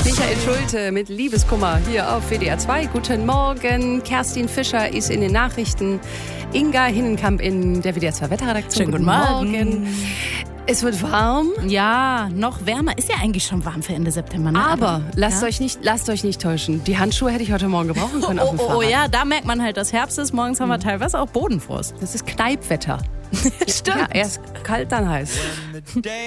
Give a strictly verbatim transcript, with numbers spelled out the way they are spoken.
Michael Schulte mit Liebeskummer hier auf W D R zwei. Guten Morgen. Kerstin Fischer ist in den Nachrichten. Inga Hinnenkamp in der W D R zwei Wetterredaktion. Schönen guten Morgen. Es wird warm. Ja, noch wärmer. Ist ja eigentlich schon warm für Ende September. Ne? Aber, Aber lasst, ja? euch nicht, lasst euch nicht täuschen. Die Handschuhe hätte ich heute Morgen gebrauchen können Oh, auf dem oh, Fahrrad. oh ja, da merkt man halt, dass Herbst ist. Morgens haben wir teilweise auch Bodenfrost. Das ist Kneipwetter. Stimmt. Ja, erst kalt, dann heiß.